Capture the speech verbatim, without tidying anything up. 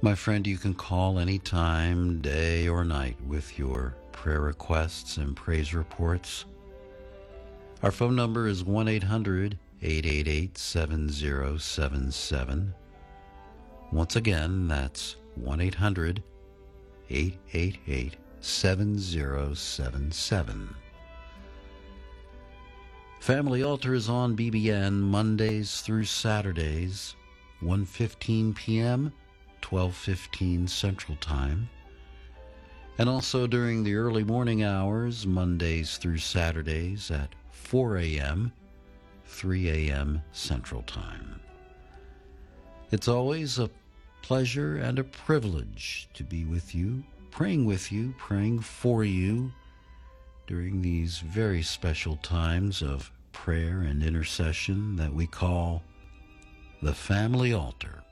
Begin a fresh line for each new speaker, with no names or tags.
My friend, you can call anytime, day or night, with your prayer requests and praise reports. Our phone number is one eight hundred, eight eight eight, seven zero seven seven. Once again, that's one eight hundred, eight eight eight, seven zero seven seven. Family Altar is on B B N Mondays through Saturdays, one fifteen p.m., twelve fifteen Central Time, and also during the early morning hours, Mondays through Saturdays at four a.m., three a.m. Central Time. It's always a pleasure and a privilege to be with you, praying with you, praying for you during these very special times of prayer and intercession that we call the Family Altar.